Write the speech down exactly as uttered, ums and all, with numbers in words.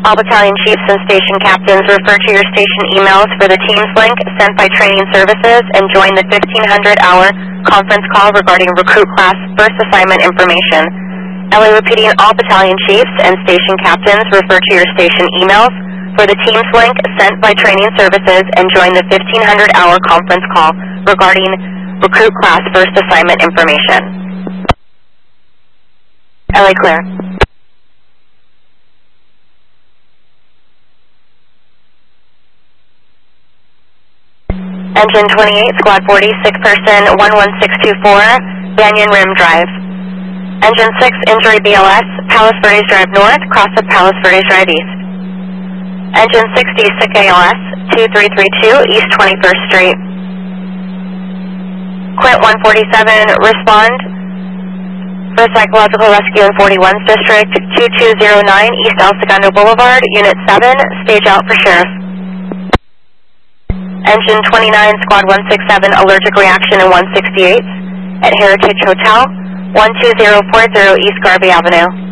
All battalion chiefs and station captains refer to your station emails for the Teams link sent by training services and join the fifteen hundred hour conference call regarding recruit class first assignment information. L A repeating, all battalion chiefs and station captains refer to your station emails for the Teams link sent by training services and join the fifteen hundred hour conference call regarding recruit class first assignment information. L A clear. Engine twenty-eight, Squad forty, six person, one one six two four, Banyan Rim Drive. Engine six, injury B L S, Palos Verdes Drive North, cross of Palos Verdes Drive East. Engine sixty, sick A L S, two three three two, East twenty-first Street. Quint one forty-seven, respond for psychological rescue in forty-first District, two two zero nine, East El Segundo Boulevard, Unit seven, stage out for sheriff. Engine twenty-nine, Squad one six seven, allergic reaction in one sixty-eight at Heritage Hotel, one two zero four zero East Garvey Avenue.